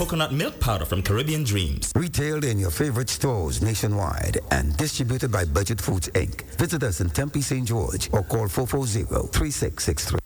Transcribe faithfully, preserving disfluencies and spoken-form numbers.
coconut milk powder from Caribbean Dreams. Retailed in your favorite stores nationwide and distributed by Budget Foods, Incorporated. Visit us in Tempe, Saint George or call four four zero, three six six three.